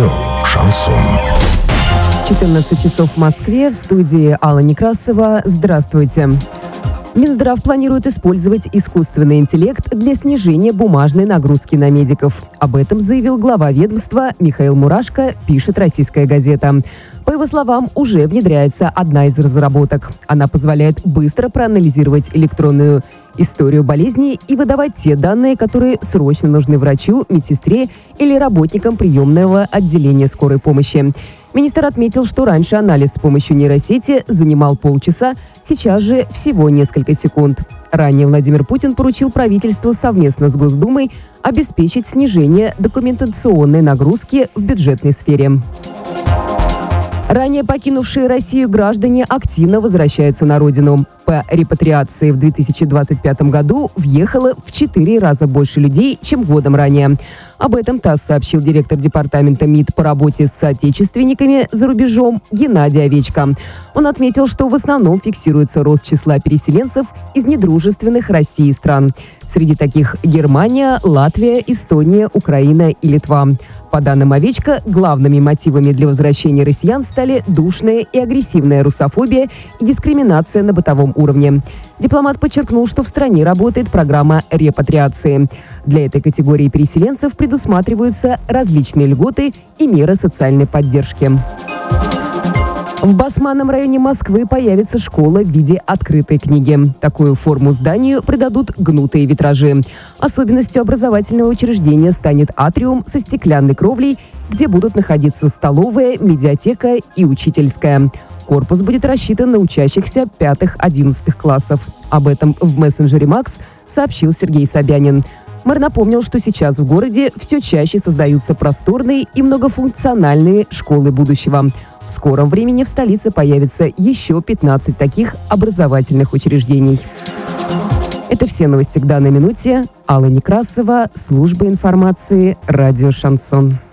Радио «Шансон». 14 часов в Москве. В студии Алла Некрасова. Здравствуйте. Минздрав планирует использовать искусственный интеллект для снижения бумажной нагрузки на медиков. Об этом заявил глава ведомства Михаил Мурашко, пишет «Российская газета». По его словам, уже внедряется одна из разработок. Она позволяет быстро проанализировать электронную историю болезни и выдавать те данные, которые срочно нужны врачу, медсестре или работникам приемного отделения скорой помощи. Министр отметил, что раньше анализ с помощью нейросети занимал полчаса, сейчас же всего несколько секунд. Ранее Владимир Путин поручил правительству совместно с Госдумой обеспечить снижение документационной нагрузки в бюджетной сфере. Ранее покинувшие Россию граждане активно возвращаются на родину. По репатриации в 2025 году въехало в 4 раза больше людей, чем годом ранее. Об этом ТАСС сообщил директор департамента МИД по работе с соотечественниками за рубежом Геннадий Овечко. Он отметил, что в основном фиксируется рост числа переселенцев из недружественных России стран. Среди таких Германия, Латвия, Эстония, Украина и Литва. По данным Овечко, главными мотивами для возвращения россиян стали душная и агрессивная русофобия и дискриминация на бытовом уровне. Дипломат подчеркнул, что в стране работает программа репатриации. Для этой категории переселенцев предусматриваются различные льготы и меры социальной поддержки. В Басманном районе Москвы появится школа в виде открытой книги. Такую форму зданию придадут гнутые витражи. Особенностью образовательного учреждения станет атриум со стеклянной кровлей, где будут находиться столовая, медиатека и учительская. Корпус будет рассчитан на учащихся 5-11 классов. Об этом в мессенджере Макс сообщил Сергей Собянин. Мэр напомнил, что сейчас в городе все чаще создаются просторные и многофункциональные школы будущего. В скором времени в столице появится еще 15 таких образовательных учреждений. Это все новости к данной минуте. Алла Некрасова, служба информации, радио «Шансон».